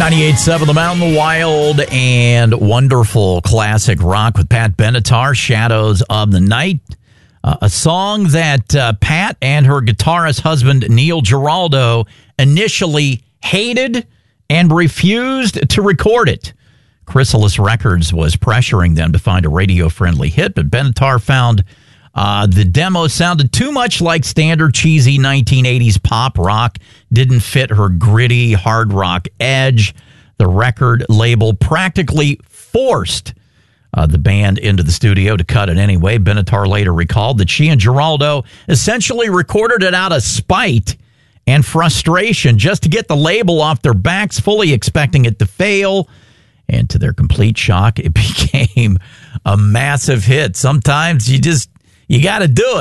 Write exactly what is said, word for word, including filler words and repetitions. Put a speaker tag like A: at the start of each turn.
A: ninety-eight point seven The Mountain, wild and wonderful classic rock with Pat Benatar, Shadows of the Night. Uh, a song that uh, Pat and her guitarist husband, Neil Giraldo, initially hated and refused to record it. Chrysalis Records was pressuring them to find a radio-friendly hit, but Benatar found uh, the demo sounded too much like standard cheesy nineteen eighties pop rock, didn't fit her gritty hard rock edge. The record label practically forced uh, the band into the studio to cut it anyway. Benatar later recalled that she and Giraldo essentially recorded it out of spite and frustration just to get the label off their backs, fully expecting it to fail. And to their complete shock, it became a massive hit. Sometimes you just, you got to do it.